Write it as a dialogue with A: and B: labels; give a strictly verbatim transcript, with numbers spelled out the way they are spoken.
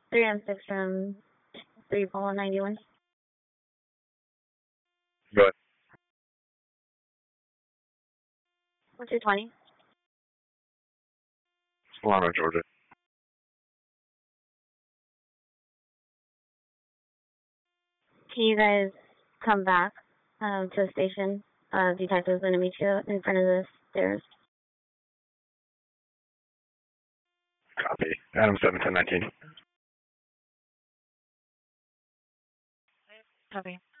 A: three M six from three Polo ninety-one.
B: Go ahead.
A: What's your twenty?
B: Solano, Georgia.
A: Can you guys come back um, to the station? Uh, detective's going to meet you in front of the stairs.
B: Copy. Adam seven ten nineteen.
A: Copy.